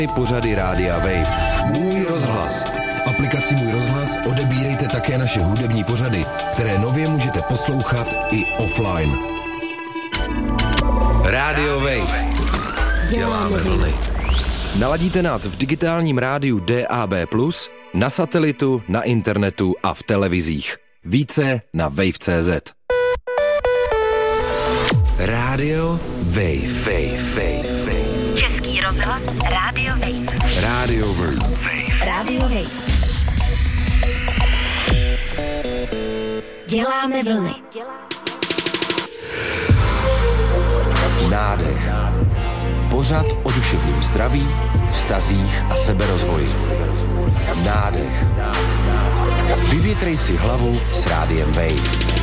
Pořady Rádia Wave. Můj rozhlas. V aplikaci Můj rozhlas odebírejte také naše hudební pořady, které nově můžete poslouchat i offline. Rádio Wave. Děláme vlny. Naladíte nás v digitálním rádiu DAB+, na satelitu, na internetu a v televizích. Více na wave.cz. Rádio Wave. Český rozhlas Rádio Wave. Rádio Wave. Rádio Wave. Děláme vlny. Nádech. Pořad o duševním zdraví, vztazích a seberozvoji. Nádech. Vyvětrej si hlavu s Rádiem Wave.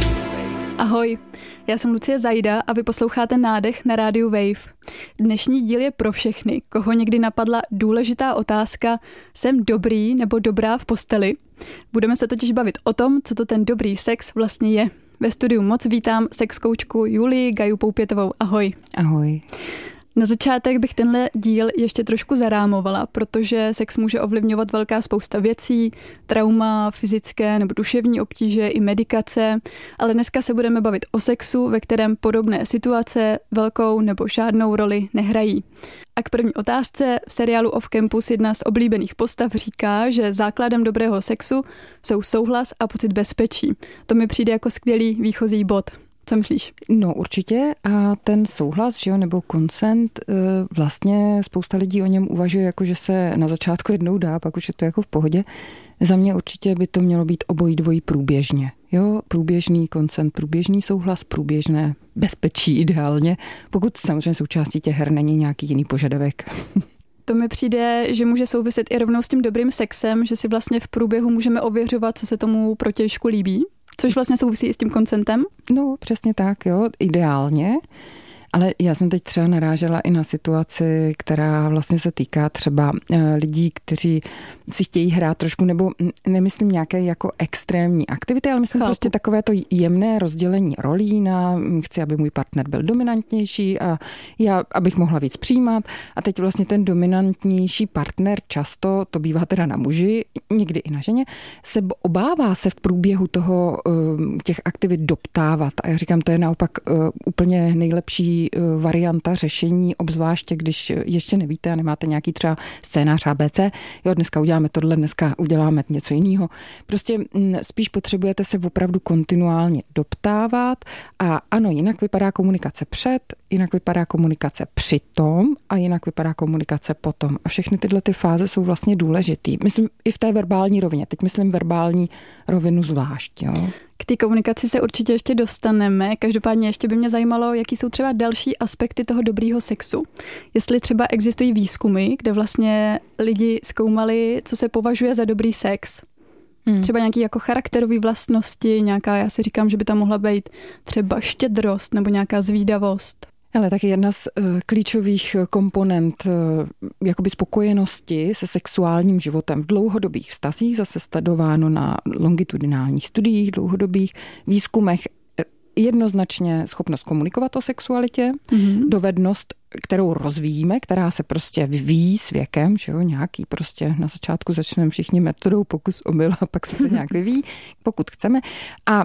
Ahoj, já jsem Lucie Zajda a vy posloucháte Nádech na rádiu Wave. Dnešní díl je pro všechny, koho někdy napadla důležitá otázka: jsem dobrý nebo dobrá v posteli? Budeme se totiž bavit o tom, co to ten dobrý sex vlastně je. Ve studiu moc vítám sexkoučku Julii Gaju Poupětovou. Ahoj. Ahoj. Na začátek bych tenhle díl ještě trošku zarámovala, protože sex může ovlivňovat velká spousta věcí, trauma, fyzické nebo duševní obtíže i medikace, ale dneska se budeme bavit o sexu, ve kterém podobné situace velkou nebo žádnou roli nehrají. A k první otázce, v seriálu Off Campus jedna z oblíbených postav říká, že základem dobrého sexu jsou souhlas a pocit bezpečí. To mi přijde jako skvělý výchozí bod. Co myslíš? No určitě, a ten souhlas, že jo, nebo consent, vlastně spousta lidí o něm uvažuje, jako že se na začátku jednou dá, pak už je to jako v pohodě. Za mě určitě by to mělo být obojí dvojí průběžně. Jo, průběžný consent, průběžný souhlas, průběžné bezpečí ideálně, pokud samozřejmě součástí těch her není nějaký jiný požadavek. To mi přijde, že může souviset i rovnou s tím dobrým sexem, že si vlastně v průběhu můžeme ověřovat, co se tomu protějšku líbí. Což vlastně souvisí i s tím koncentem? No, přesně tak, jo, ideálně. Ale já jsem teď třeba narážela i na situaci, která vlastně se týká třeba lidí, kteří si chtějí hrát trošku, nebo nemyslím nějaké jako extrémní aktivity, ale myslím prostě takové to jemné rozdělení rolí na chci, aby můj partner byl dominantnější a já, abych mohla víc přijímat. A teď vlastně ten dominantnější partner často, to bývá teda na muži, někdy i na ženě, se obává se v průběhu toho těch aktivit doptávat. A já říkám, to je naopak úplně nejlepší varianta řešení, obzvláště když ještě nevíte a nemáte nějaký třeba scénář ABC, jo, dneska uděláme tohle, dneska uděláme něco jiného. Prostě spíš potřebujete se opravdu kontinuálně doptávat a ano, jinak vypadá komunikace před, jinak vypadá komunikace přitom a jinak vypadá komunikace potom. A všechny tyhle ty fáze jsou vlastně důležitý. Myslím i v té verbální rovině. Teď myslím verbální rovinu zvlášť, jo. K té komunikaci se určitě ještě dostaneme. Každopádně ještě by mě zajímalo, jaký jsou třeba další aspekty toho dobrýho sexu. Jestli třeba existují výzkumy, kde vlastně lidi zkoumali, co se považuje za dobrý sex. Třeba nějaký jako charakterové vlastnosti, nějaká, já si říkám, že by tam mohla být třeba štědrost nebo nějaká zvídavost. Ale taky jedna z klíčových komponent jakoby spokojenosti se sexuálním životem v dlouhodobých vztazích, zase sledováno na longitudinálních studiích, dlouhodobých výzkumech, jednoznačně schopnost komunikovat o sexualitě, dovednost, kterou rozvíjíme, která se prostě vyvíjí s věkem, že jo, nějaký prostě na začátku začneme všichni metodou pokus omyl a pak se to nějak vyvíjí, pokud chceme. A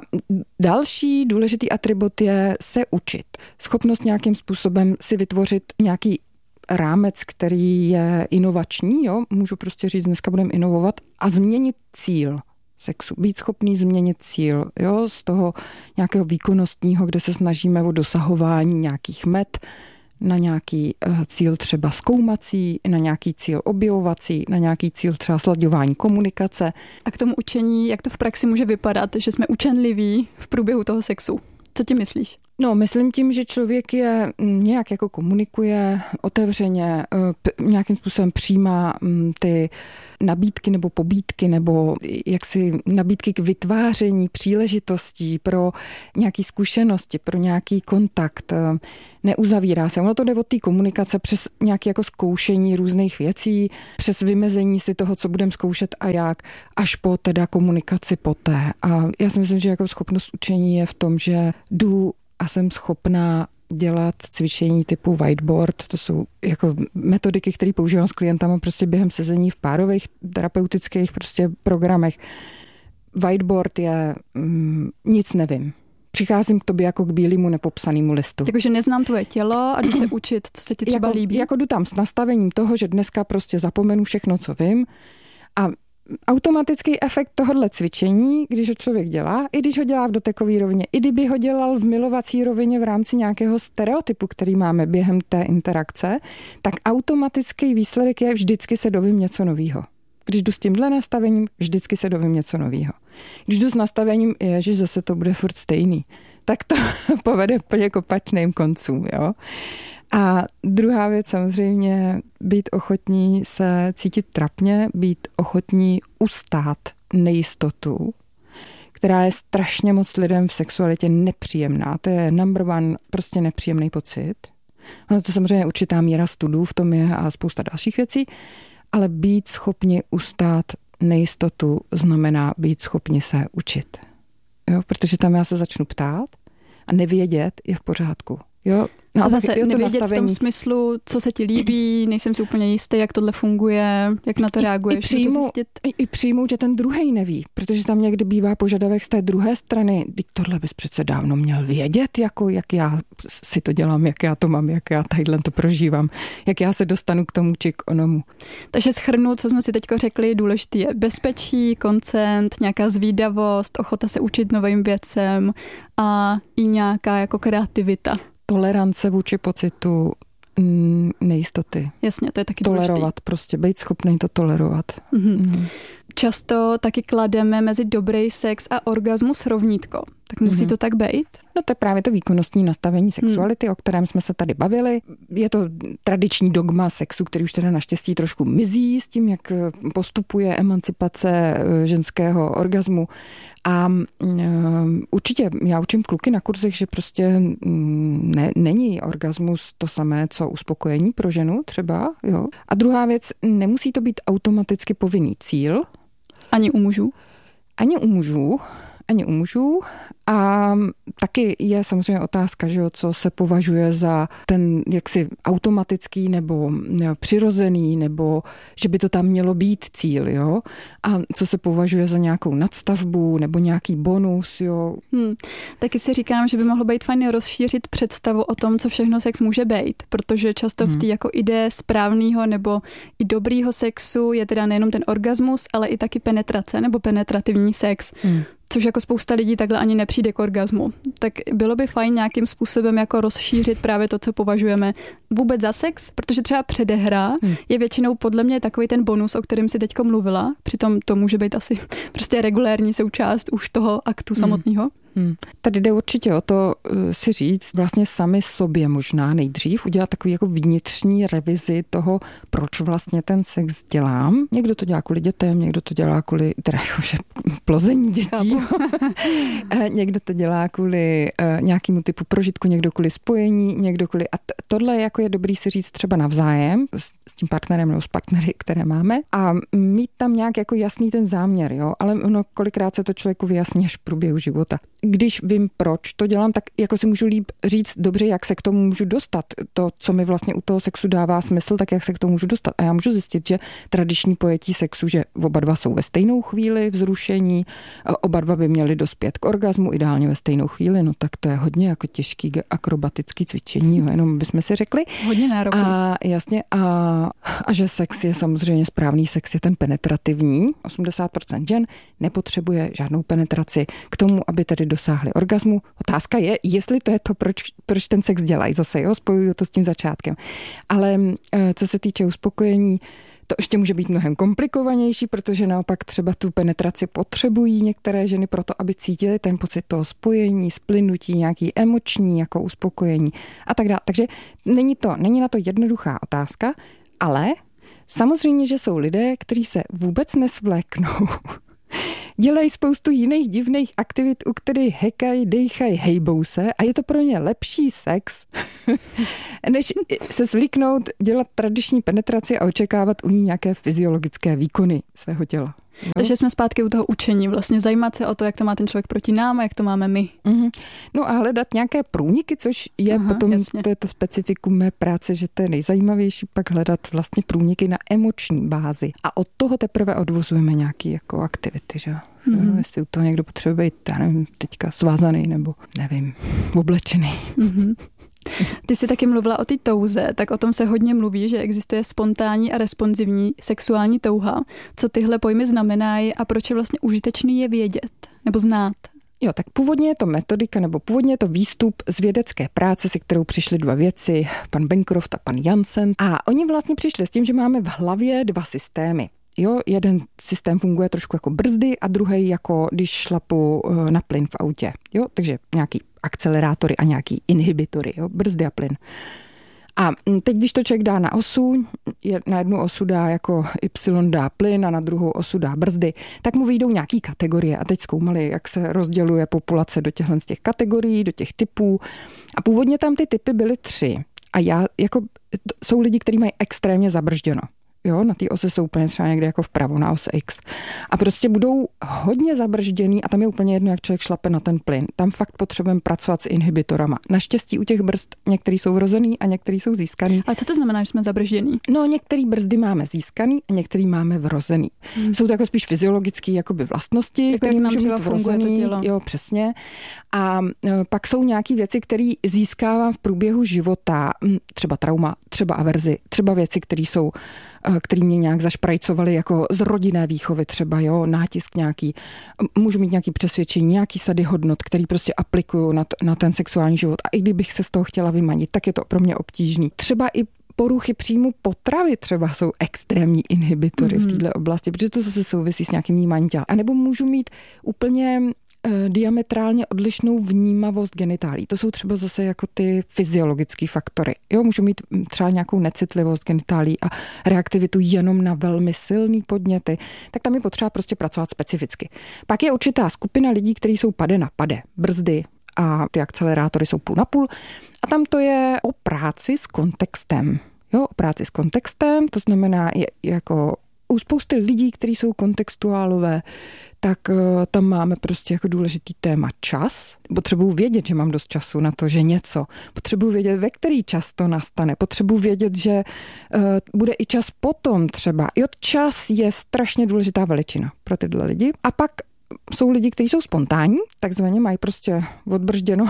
další důležitý atribut je se učit. Schopnost nějakým způsobem si vytvořit nějaký rámec, který je inovační, jo, můžu prostě říct, dneska budeme inovovat a změnit cíl sexu, být schopný změnit cíl, jo, z toho nějakého výkonnostního, kde se snažíme o dosahování nějakých met, na nějaký cíl třeba zkoumací, na nějaký cíl objevovací, na nějaký cíl třeba slaďování komunikace. A k tomu učení, jak to v praxi může vypadat, že jsme učenliví v průběhu toho sexu? Co ti myslíš? No, myslím tím, že člověk je nějak jako komunikuje otevřeně, nějakým způsobem přijímá ty nabídky nebo pobídky nebo jaksi nabídky k vytváření příležitostí pro nějaké zkušenosti, pro nějaký kontakt. Neuzavírá se. Ono to jde od té komunikace přes nějaké jako zkoušení různých věcí, přes vymezení si toho, co budeme zkoušet a jak, až po teda komunikaci poté. A já si myslím, že jako schopnost učení je v tom, že jdu a jsem schopná dělat cvičení typu whiteboard, to jsou jako metodiky, které používám s klientama prostě během sezení v párových terapeutických prostě programech. Whiteboard je nic nevím. Přicházím k tobě jako k bílému nepopsanému listu. Jakože neznám tvoje tělo a jdu se učit, co se ti třeba líbí. Jako jdu tam s nastavením toho, že dneska prostě zapomenu všechno, co vím, a automatický efekt tohohle cvičení, když ho člověk dělá, i když ho dělá v dotekové rovině, i kdyby ho dělal v milovací rovině v rámci nějakého stereotypu, který máme během té interakce, tak automatický výsledek je vždycky se dovím něco novýho. Když jdu s tímhle nastavením, vždycky se dovím něco novýho. Když jdu s nastavením, ježiš, zase to bude furt stejný, tak to povede úplně k opačným koncům, jo. A druhá věc samozřejmě, být ochotní se cítit trapně, být ochotní ustát nejistotu, která je strašně moc lidem v sexualitě nepříjemná. To je number one, prostě nepříjemný pocit. Ono to samozřejmě určitá míra studů v tom je a spousta dalších věcí, ale být schopni ustát nejistotu znamená být schopni se učit. Jo? Protože tam já se začnu ptát a nevědět je v pořádku. Jo? No a zase jo, nevědět nastavení v tom smyslu, co se ti líbí, nejsem si úplně jistý, jak tohle funguje, jak na to reaguješ. I přijmout, že ten druhej neví, protože tam někdy bývá požadavek z té druhé strany. Tohle bys přece dávno měl vědět, jako jak já si to dělám, jak já to mám, jak já tadyhle to prožívám, jak já se dostanu k tomu či k onomu. Takže shrnu, co jsme si teďko řekli, důležitý je bezpečí, koncent, nějaká zvídavost, ochota se učit novým věcem a i nějaká jako kreativita. Tolerance vůči pocitu nejistoty. Jasně, to je taky tolerovat, důležitý. Prostě být schopný to tolerovat. Často taky klademe mezi dobrý sex a orgasmus rovnítko. Tak musí to tak být? No to je právě to výkonnostní nastavení sexuality, o kterém jsme se tady bavili. Je to tradiční dogma sexu, který už teda naštěstí trošku mizí s tím, jak postupuje emancipace ženského orgasmu. A určitě já učím kluky na kurzech, že prostě není orgasmus to samé, co uspokojení pro ženu třeba. Jo. A druhá věc, nemusí to být automaticky povinný cíl. Ani u mužů? Ani u mužů. A taky je samozřejmě otázka, že jo, co se považuje za ten jaksi automatický nebo přirozený, nebo že by to tam mělo být cíl, jo. A co se považuje za nějakou nadstavbu nebo nějaký bonus, jo. Taky si říkám, že by mohlo být fajn rozšířit představu o tom, co všechno sex může být, protože často v té jako ide správného nebo i dobrýho sexu je teda nejenom ten orgasmus, ale i taky penetrace nebo penetrativní sex. Což jako spousta lidí takhle ani nepřijde k orgasmu. Tak bylo by fajn nějakým způsobem jako rozšířit právě to, co považujeme vůbec za sex, protože třeba předehra je většinou podle mě takový ten bonus, o kterém si teďko mluvila. Přitom to může být asi prostě regulérní součást už toho aktu samotného. Tady jde určitě o to si říct vlastně sami sobě možná nejdřív, udělat takový jako vnitřní revizi toho, proč vlastně ten sex dělám. Někdo to dělá kvůli dětem, někdo to dělá kvůli teda jakože plození dětí. Někdo to dělá kvůli nějakému typu prožitku, někdo kvůli spojení, někdo kvůli... A tohle jako je dobrý si říct třeba navzájem s tím partnerem nebo s partnery, které máme a mít tam nějak jako jasný ten záměr, jo, ale ono kolikrát se to člověku vyjasní až v průběhu života. Když vím, proč to dělám, tak jako si můžu líp říct dobře, jak se k tomu můžu dostat. To, co mi vlastně u toho sexu dává smysl, tak jak se k tomu můžu dostat. A já můžu zjistit, že tradiční pojetí sexu, že oba dva jsou ve stejnou chvíli vzrušení, oba dva by měli dospět k orgasmu, ideálně ve stejnou chvíli, no tak to je hodně jako těžký akrobatický cvičení, jo, jenom bychom si řekli. Hodně náročný. A jasně, a že sex je samozřejmě správný sex, je ten penetrativní. 80% žen nepotřebuje žádnou penetraci k tomu, aby tedy dosáhli orgasmu. Otázka je, jestli to je to, proč ten sex dělají zase, jo, spojuju to s tím začátkem. Ale co se týče uspokojení, to ještě může být mnohem komplikovanější, protože naopak třeba tu penetraci potřebují některé ženy proto, aby cítily ten pocit toho spojení, splynutí, nějaký emoční jako uspokojení a tak dále. Takže není na to jednoduchá otázka, ale samozřejmě, že jsou lidé, kteří se vůbec nesvléknou. Dělají spoustu jiných divných aktivit, u kterých hekají, dejchají, hejbou se a je to pro ně lepší sex, než se svlíknout, dělat tradiční penetraci a očekávat u ní nějaké fyziologické výkony svého těla. Takže jsme zpátky u toho učení, vlastně zajímat se o to, jak to má ten člověk proti nám a jak to máme my. No a hledat nějaké průniky, což je potom, to je to specifikum mé práce, že to je nejzajímavější, pak hledat vlastně průniky na emoční bázi. A od toho teprve odvozujeme nějaké jako aktivity, že? Jestli u toho někdo potřebuje být, já nevím, teďka svázaný nebo, nevím, oblečený. Ty jsi taky mluvila o té touze, tak o tom se hodně mluví, že existuje spontánní a responsivní sexuální touha. Co tyhle pojmy znamenají a proč je vlastně užitečný je vědět nebo znát? Jo, tak původně je to metodika, nebo původně je to výstup z vědecké práce, se kterou přišli dva vědci, pan Bancroft a pan Jansen. A oni vlastně přišli s tím, že máme v hlavě dva systémy. Jo, jeden systém funguje trošku jako brzdy a druhý jako když šlapu na plyn v autě. Jo, takže nějaký akcelerátory a nějaký inhibitory, jo, brzdy a plyn. A teď, když to člověk dá na osu, na jednu osu dá jako Y dá plyn a na druhou osu dá brzdy, tak mu vyjdou nějaký kategorie. A teď zkoumali, jak se rozděluje populace do těchhle z těch kategorií, do těch typů. A původně tam ty typy byly 3. A jsou lidi, kteří mají extrémně zabržděno. Jo, na té ose jsou úplně třeba někde jako vpravo na ose X. A prostě budou hodně zabržděný a tam je úplně jedno, jak člověk šlape na ten plyn. Tam fakt potřebujeme pracovat s inhibitorama. Naštěstí u těch brzd některý jsou vrozený a některý jsou získaný. A co to znamená, že jsme zabržděný? No, některý brzdy máme získaný a některý máme vrozený. Jsou to jako spíš fyziologické jakoby vlastnosti, které můžou mít vrozený. Jo, přesně. A pak jsou nějaké věci, které získávám v průběhu života, třeba trauma, třeba averzi, třeba věci, který mě nějak zašprajcovaly jako z rodinné výchovy třeba, jo, nátisk nějaký, můžu mít nějaký přesvědčení, nějaký sady hodnot, který prostě aplikuju na ten sexuální život a i kdybych se z toho chtěla vymanit, tak je to pro mě obtížný. Třeba i poruchy příjmu potravy třeba jsou extrémní inhibitory v této oblasti, protože to zase souvisí s nějakým vnímáním těla. A nebo můžu mít úplně diametrálně odlišnou vnímavost genitálí. To jsou třeba zase jako ty fyziologické faktory. Jo, můžu mít třeba nějakou necitlivost genitálí a reaktivitu jenom na velmi silný podněty, tak tam je potřeba prostě pracovat specificky. Pak je určitá skupina lidí, kteří jsou pade na pade, brzdy a ty akcelerátory jsou půl na půl. A tam to je o práci s kontextem. Jo, o práci s kontextem, to znamená jako u spousty lidí, kteří jsou kontextuálové, tak tam máme prostě jako důležitý téma čas. Potřebuji vědět, že mám dost času na to, že něco. Potřebuji vědět, ve který čas to nastane. Potřebuji vědět, že bude i čas potom třeba. Jo, čas je strašně důležitá veličina pro tyhle lidi. A pak jsou lidi, kteří jsou spontánní, takzvaně mají prostě odbržděno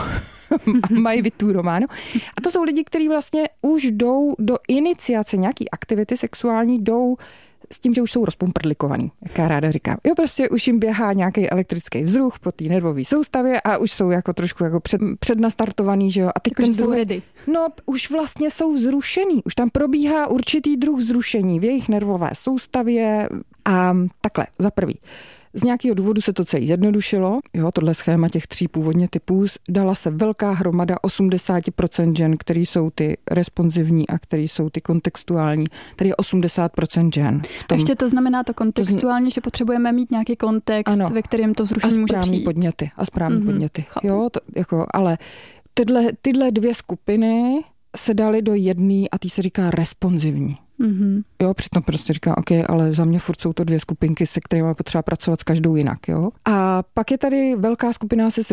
a mají vytúrováno. A to jsou lidi, kteří vlastně už jdou do iniciace nějaký aktivity sexuální, jdou s tím, že už jsou rozpumprdlikovaný, jak já ráda říkám. Jo, prostě už jim běhá nějaký elektrický vzruch po té nervové soustavě a už jsou jako trošku jako přednastartovaný, že jo. A teď ten druhý, no, už vlastně jsou vzrušený. Už tam probíhá určitý druh vzrušení v jejich nervové soustavě a takhle, za prvý. Z nějakého důvodu se to celé zjednodušilo. Jo, tohle schéma těch 3 původně typů. Dala se velká hromada 80% žen, který jsou ty responsivní a který jsou ty kontextuální. Tady je 80% žen. Ještě to znamená to kontextuální, že potřebujeme mít nějaký kontext, ano, ve kterém to vzrušení může přijít. A správný podněty. Jo, to, jako, ale tyhle 2 skupiny se daly do jedné a ty se říká responsivní. Jo, přitom prostě říká, OK, ale za mě furt jsou to 2 skupinky, se kterými je potřeba pracovat s každou jinak, jo. A pak je tady velká skupina asi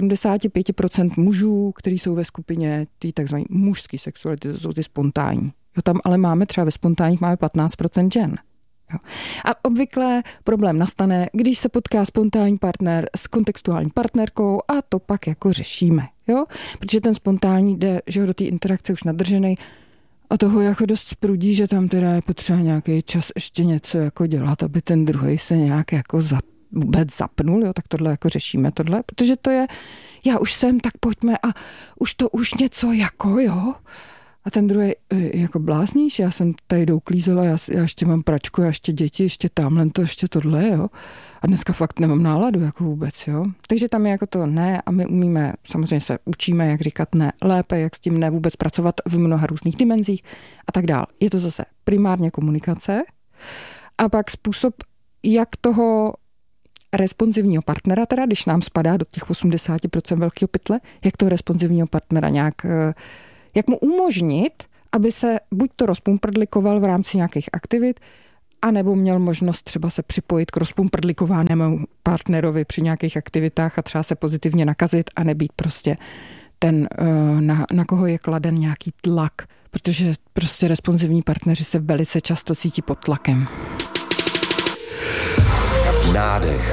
75% mužů, kteří jsou ve skupině té takzvané mužské sexuality, to jsou ty spontánní. Jo, tam ale máme třeba ve spontánních máme 15% žen. Jo. A obvykle problém nastane, když se potká spontánní partner s kontextuální partnerkou a to pak jako řešíme, jo. Protože ten spontánní jde, že ho do té interakce už nadržený a toho jako dost sprudí, že tam teda je potřeba nějaký čas ještě něco jako dělat, aby ten druhý se nějak jako vůbec zapnul, jo, tak tohle jako řešíme tohle, protože to je, já už jsem, tak pojďme a už něco jako, jo. A ten druhý, jako blázníš, já jsem tady douklízela, já ještě mám pračku, já ještě děti, ještě tamhle to, ještě tohle, jo. A dneska fakt nemám náladu, jako vůbec, jo. Takže tam je jako to ne a my umíme, samozřejmě se učíme, jak říkat ne lépe, jak s tím ne vůbec pracovat v mnoha různých dimenzích a tak dál. Je to zase primárně komunikace a pak způsob, jak toho responsivního partnera, teda, když nám spadá do těch 80% velkého pytle, jak toho responsivního partnera nějak, jak mu umožnit, aby se buď to rozpumprdlikoval v rámci nějakých aktivit, anebo měl možnost třeba se připojit k rozpumprdlikovanému partnerovi při nějakých aktivitách a třeba se pozitivně nakazit a nebýt prostě ten, na koho je kladen nějaký tlak, protože prostě responsivní partneři se velice často cítí pod tlakem. Nádech.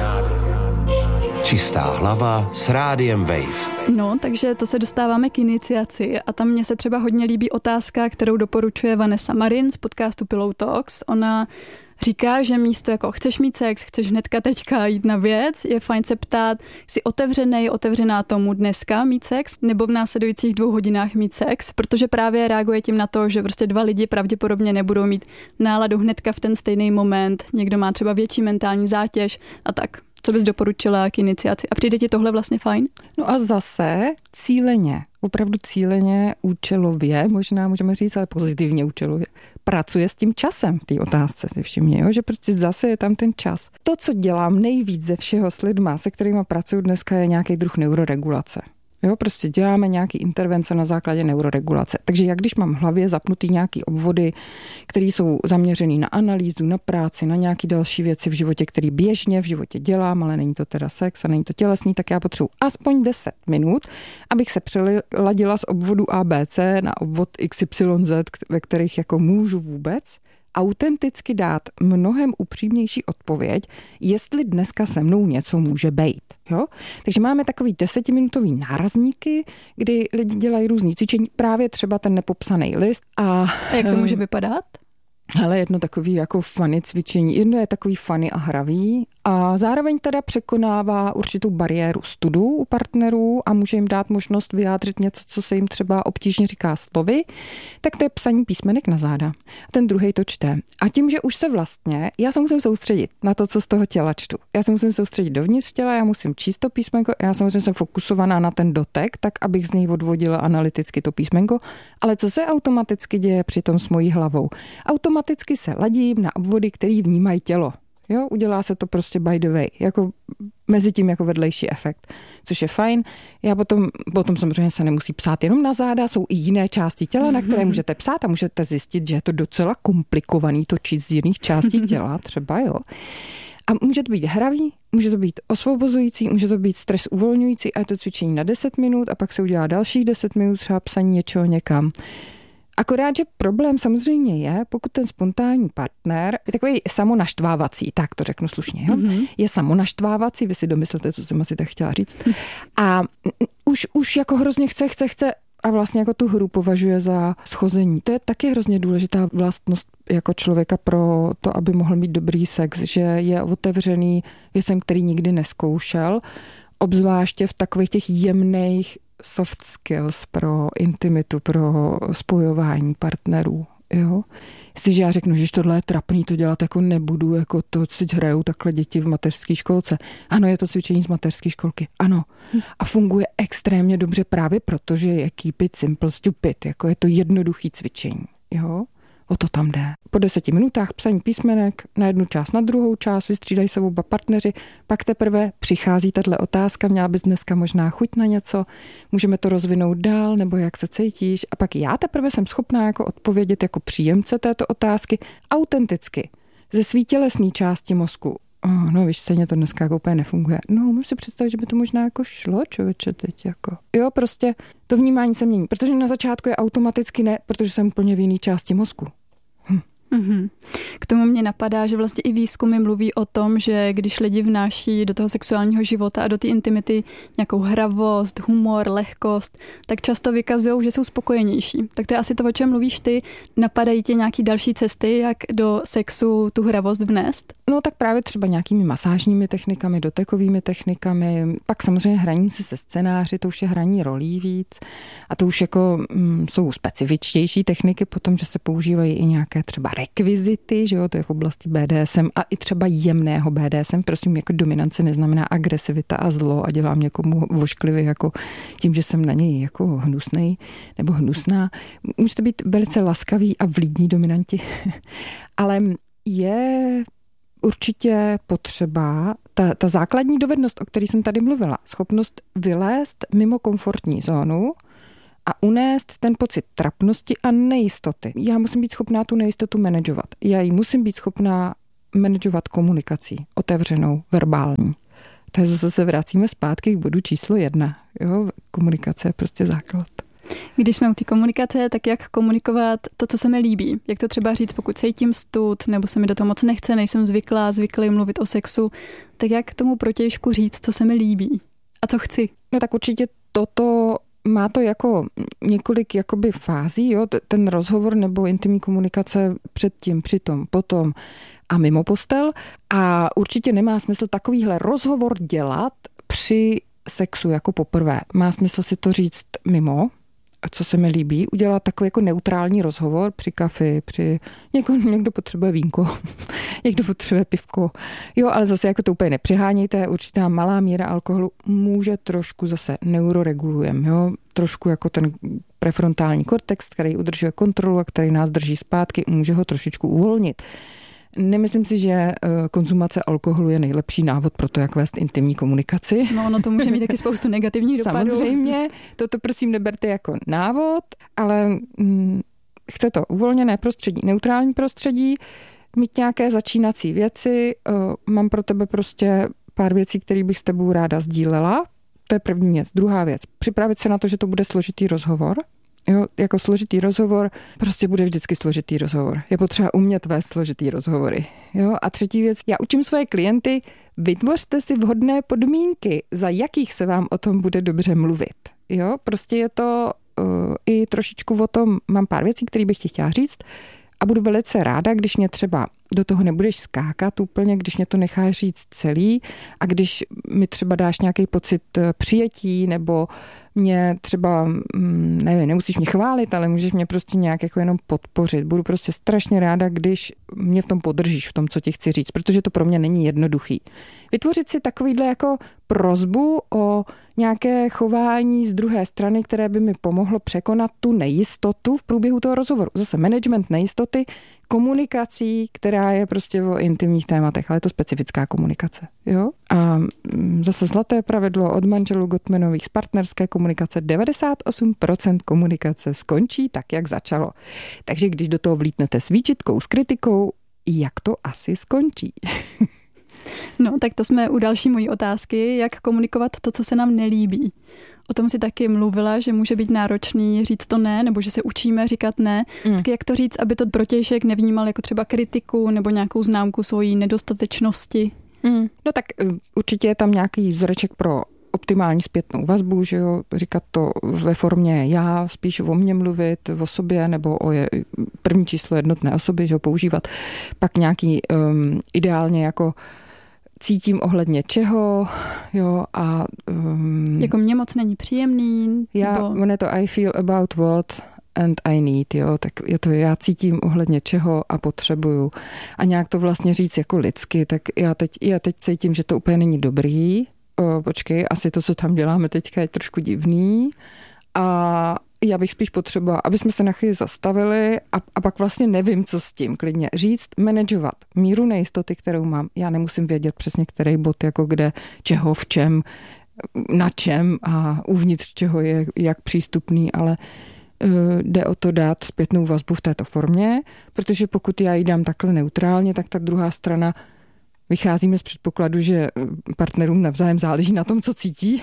Čistá hlava s rádiem Wave. No, takže to se dostáváme k iniciaci a tam mně se třeba hodně líbí otázka, kterou doporučuje Vanessa Marin z podcastu Pillow Talks. Ona říká, že místo jako chceš mít sex, chceš hnedka teďka jít na věc, je fajn se ptát, jsi otevřená tomu dneska mít sex nebo v následujících 2 hodinách mít sex, protože právě reaguje tím na to, že prostě 2 lidi pravděpodobně nebudou mít náladu hnedka v ten stejný moment, někdo má třeba větší mentální zátěž a tak. Co bys doporučila k iniciaci? A přijde ti tohle vlastně fajn? No a zase cíleně, opravdu cíleně, účelově, možná můžeme říct, ale pozitivně účelově, pracuje s tím časem v té otázce, si všimně, jo? Že prostě zase je tam ten čas. To, co dělám nejvíc ze všeho s lidma, se kterými pracuju dneska, je nějaký druh neuroregulace. Jo, prostě děláme nějaký intervence na základě neuroregulace. Takže jak když mám v hlavě zapnutý nějaký obvody, které jsou zaměřený na analýzu, na práci, na nějaké další věci v životě, které běžně v životě dělám, ale není to teda sex a není to tělesný, tak já potřebuji aspoň 10 minut, abych se přeladila z obvodu ABC na obvod XYZ, ve kterých jako můžu vůbec autenticky dát mnohem upřímnější odpověď, jestli dneska se mnou něco může bejt. Jo? Takže máme takový 10minutový nárazníky, kdy lidi dělají různý cvičení, právě třeba ten nepopsaný list. A jak to může vypadat? Ale jedno takový jako funny cvičení, jedno je takový funny a hravý a zároveň teda překonává určitou bariéru studu u partnerů a může jim dát možnost vyjádřit něco, co se jim třeba obtížně říká slovy, tak to je psaní písmenek na záda. Ten druhej to čte. A tím, že už se vlastně, já se musím soustředit na to, co z toho těla čtu. Já se musím soustředit dovnitř těla, já musím číst to písmenko, já samozřejmě jsem fokusovaná na ten dotek, tak abych z něj odvodila analyticky to písmenko, ale co se automaticky děje přitom s mojí hlavou? Automaticky se ladím na obvody, který vnímají tělo. Jo, udělá se to prostě by the way, jako mezi tím jako vedlejší efekt, což je fajn. Já potom samozřejmě se nemusí psát jenom na záda, jsou i jiné části těla, na které můžete psát a můžete zjistit, že je to docela komplikovaný točit z jiných částí těla, třeba jo. A může to být hravý, může to být osvobozující, může to být stres uvolňující a je to cvičení na 10 minut a pak se udělá dalších 10 minut třeba psaní něčeho někam. Akorát, že problém samozřejmě je, pokud ten spontánní partner je takový samonaštvávací, tak to řeknu slušně, jo? Je samonaštvávací, vy si domyslete, co jsem asi tak chtěla říct. A už jako hrozně chce a vlastně jako tu hru považuje za schození. To je taky hrozně důležitá vlastnost jako člověka pro to, aby mohl mít dobrý sex, že je otevřený věcem, který nikdy nezkoušel, obzvláště v takových těch jemných soft skills pro intimitu, pro spojování partnerů, jo. Jestliže já řeknu, že tohle je trapný, to dělat jako nebudu, jako to si hrajou takhle děti v mateřské školce. Ano, je to cvičení z mateřské školky, ano. A funguje extrémně dobře právě proto, že je keep it simple stupid, jako je to jednoduchý cvičení, jo. O to tam jde. Po 10 minutách psaní písmenek na jednu část, na druhou část, vystřídají se oba partneři, pak teprve přichází tato otázka, měla bys dneska možná chuť na něco, můžeme to rozvinout dál, nebo jak se cítíš, a pak já teprve jsem schopná jako odpovědět jako příjemce této otázky autenticky, ze svý tělesné části mozku. No víš, stejně to dneska jako úplně nefunguje. No, můžu si představit, že by to možná jako šlo, člověče, teď jako. Jo, prostě to vnímání se mění, protože na začátku je automaticky ne, protože jsem úplně v jiné části mozku. K tomu mě napadá, že vlastně i výzkumy mluví o tom, že když lidi vnáší do toho sexuálního života a do té intimity nějakou hravost, humor, lehkost, tak často vykazují, že jsou spokojenější. Tak to je asi to, o čem mluvíš ty. Napadají tě nějaký další cesty, jak do sexu tu hravost vnést? No tak právě třeba nějakými masážními technikami, dotekovými technikami, pak samozřejmě hraní se scénáři, to už je hraní rolí víc a to už jako jsou specifičtější techniky potom, že se používají i nějaké třeba rekvizity, že jo, to je v oblasti BDSM a i třeba jemného BDSM, prosím, jako dominance neznamená agresivita a zlo a dělám někomu vošklivě jako tím, že jsem na něj jako hnusnej nebo hnusná. Můžete být velice laskaví a vlídní dominanti, ale je určitě potřeba ta základní dovednost, o které jsem tady mluvila, schopnost vylézt mimo komfortní zónu a unést ten pocit trapnosti a nejistoty. Já musím být schopná tu nejistotu manažovat. Já ji musím být schopná manažovat komunikací, otevřenou, verbální. To zase se vracíme zpátky k bodu číslo 1. Jo? Komunikace je prostě základ. Když jsme u té komunikace, tak jak komunikovat to, co se mi líbí? Jak to třeba říct, pokud cítím stud, nebo se mi do toho moc nechce, nejsem zvyklý mluvit o sexu, tak jak tomu protějšku říct, co se mi líbí a co chci? No tak určitě toto má to jako několik jakoby fází, jo? Ten rozhovor nebo intimní komunikace předtím, přitom, potom a mimo postel. A určitě nemá smysl takovýhle rozhovor dělat při sexu jako poprvé. Má smysl si to říct mimo, co se mi líbí, udělat takový jako neutrální rozhovor při kafi, někdo potřebuje vínko, někdo potřebuje pivko. Jo, ale zase jako to úplně nepřihánějte, určitá malá míra alkoholu může trošku zase neuroregulujeme, jo, trošku jako ten prefrontální kortex, který udržuje kontrolu a který nás drží zpátky, může ho trošičku uvolnit. Nemyslím si, že konzumace alkoholu je nejlepší návod pro to, jak vést intimní komunikaci. No, ono to může mít taky spoustu negativních dopadů. Samozřejmě, toto prosím neberte jako návod, ale chce to uvolněné prostředí, neutrální prostředí, mít nějaké začínací věci. Mám pro tebe prostě pár věcí, které bych s tebou ráda sdílela. To je první věc. Druhá věc, připravit se na to, že to bude složitý rozhovor. Jo, jako složitý rozhovor, prostě bude vždycky složitý rozhovor. Je potřeba umět vést složitý rozhovory. Jo? A třetí věc, já učím svoje klienty, vytvořte si vhodné podmínky, za jakých se vám o tom bude dobře mluvit. Jo? Prostě je to i trošičku o tom, mám pár věcí, které bych ti chtěla říct a budu velice ráda, když mě třeba do toho nebudeš skákat úplně, když mě to necháš říct celý a když mi třeba dáš nějaký pocit přijetí nebo mě třeba, nevím, nemusíš mě chválit, ale můžeš mě prostě nějak jako jenom podpořit. Budu prostě strašně ráda, když mě v tom podržíš, v tom, co ti chci říct, protože to pro mě není jednoduchý. Vytvořit si takovýhle jako prosbu o nějaké chování z druhé strany, které by mi pomohlo překonat tu nejistotu v průběhu toho rozhovoru. Zase management nejistoty, komunikací, která je prostě o intimních tématech, ale je to specifická komunikace. Jo? A zase zlaté pravidlo od manželů Gottmanových z partnerské komunikace, 98% komunikace skončí tak, jak začalo. Takže když do toho vlítnete s výčitkou, s kritikou, jak to asi skončí? No, tak to jsme u další mojí otázky, jak komunikovat to, co se nám nelíbí. O tom si taky mluvila, že může být náročný říct to ne, nebo že se učíme říkat ne. Tak jak to říct, aby to protějšek nevnímal jako třeba kritiku nebo nějakou známku svojí nedostatečnosti? No tak určitě je tam nějaký vzoreček pro optimální zpětnou vazbu, že jo, říkat to ve formě já, spíš o mně mluvit, o sobě, nebo o první číslo jednotné osoby, že ho používat. Pak nějaký ideálně jako cítím ohledně čeho, jo, a jako mě moc není příjemný. On je to I feel about what and I need, jo, tak je to já cítím ohledně čeho a potřebuju. A nějak to vlastně říct jako lidsky, tak já teď cítím, že to úplně není dobrý. Počkej, asi to, co tam děláme teďka, je trošku divný. A já bych spíš potřebovala, aby jsme se na chvíli zastavili a pak vlastně nevím, co s tím klidně. Říct, manažovat míru nejistoty, kterou mám. Já nemusím vědět přesně, který bod, jako kde, čeho, v čem, na čem a uvnitř čeho je jak přístupný, ale jde o to dát zpětnou vazbu v této formě, protože pokud já ji dám takhle neutrálně, tak ta druhá strana vycházíme z předpokladu, že partnerům navzájem záleží na tom, co cítí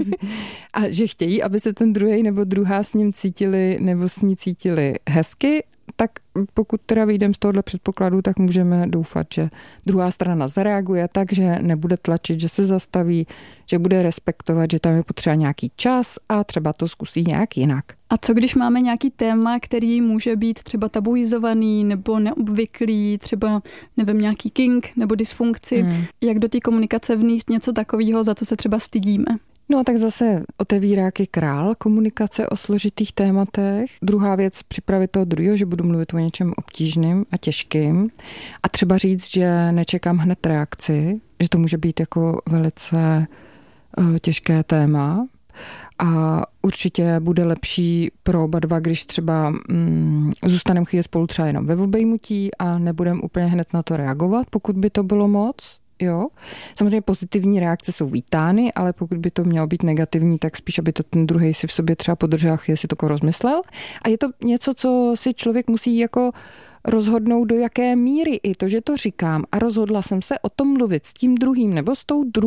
a že chtějí, aby se ten druhý nebo druhá s ním cítili nebo s ní cítili hezky, tak pokud teda vyjdeme z tohohle předpokladu, tak můžeme doufat, že druhá strana zareaguje tak, že nebude tlačit, že se zastaví, že bude respektovat, že tam je potřeba nějaký čas a třeba to zkusí nějak jinak. A co když máme nějaký téma, který může být třeba tabuizovaný nebo neobvyklý, třeba nevím, nějaký kink nebo dysfunkci, jak do té komunikace vníst něco takového, za co se třeba stydíme? No tak zase otevírák je král komunikace o složitých tématech. Druhá věc, připravit toho druhého, že budu mluvit o něčem obtížným a těžkým. A třeba říct, že nečekám hned reakci, že to může být jako velice těžké téma. A určitě bude lepší pro oba dva, když třeba zůstaneme chvíli spolu třeba jenom ve obejmutí a nebudeme úplně hned na to reagovat, pokud by to bylo moc. Jo. Samozřejmě pozitivní reakce jsou vítány, ale pokud by to mělo být negativní, tak spíš, aby to ten druhý si v sobě třeba podržel, chvíli si to rozmyslel. A je to něco, co si člověk musí jako rozhodnout, do jaké míry i to, že to říkám a rozhodla jsem se o tom mluvit s tím druhým nebo s tou druhou